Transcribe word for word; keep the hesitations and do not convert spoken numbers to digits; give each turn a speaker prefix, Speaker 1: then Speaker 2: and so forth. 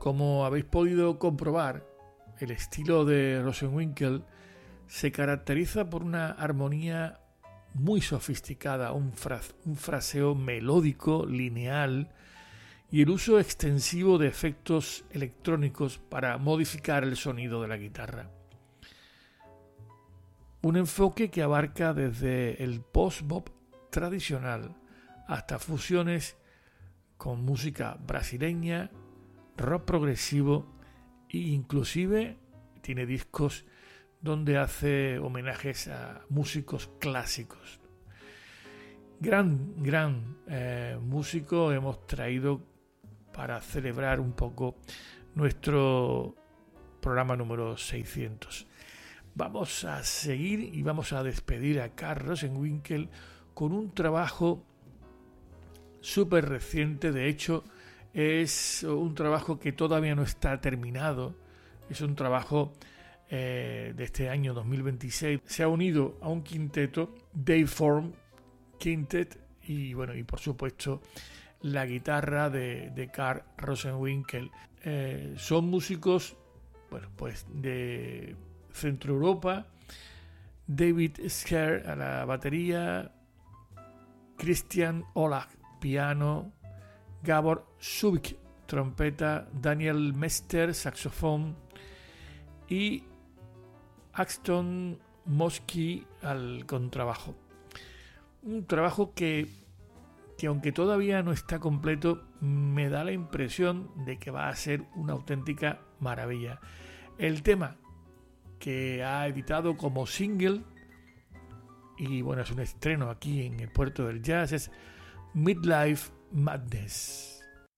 Speaker 1: Como habéis podido comprobar, el estilo de Rosenwinkel se caracteriza por una armonía muy sofisticada, un, fra- un fraseo melódico, lineal y el uso extensivo de efectos electrónicos para modificar el sonido de la guitarra. Un enfoque que abarca desde el post-bop tradicional hasta fusiones con música brasileña, rock progresivo e inclusive tiene discos donde hace homenajes a músicos clásicos. Gran, gran eh, músico hemos traído para celebrar un poco nuestro programa número seiscientos. Vamos a seguir y vamos a despedir a Karl Rosenwinkel con un trabajo súper reciente. De hecho, es un trabajo que todavía no está terminado. Es un trabajo eh, de este año dos mil veintiséis. Se ha unido a un quinteto, Dayform Quintet, y bueno, y por supuesto la guitarra de, de Karl Rosenwinkel. Eh, son músicos, bueno, pues de Centro Europa. David Scher a la batería, Christian Olah piano, Gabor Subik trompeta, Daniel Mester saxofón y Axton Moski al contrabajo. Un trabajo que, que aunque todavía no está completo, me da la impresión de que va a ser una auténtica maravilla. El tema que ha editado como single, y bueno, es un estreno aquí en el Puerto del Jazz, es Midlife Madness.